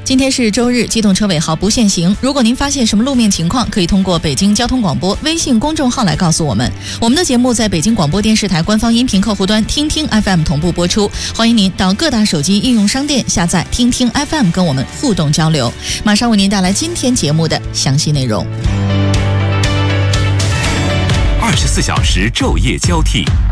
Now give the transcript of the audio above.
今天是周日，机动车尾号不限行。如果您发现什么路面情况，可以通过北京交通广播微信公众号来告诉我们。我们的节目在北京广播电视台官方音频客户端听听 FM 同步播出，欢迎您到各大手机应用商店下载听听 FM 跟我们互动交流。马上为您带来今天节目的详细内容。 24小时昼夜交替，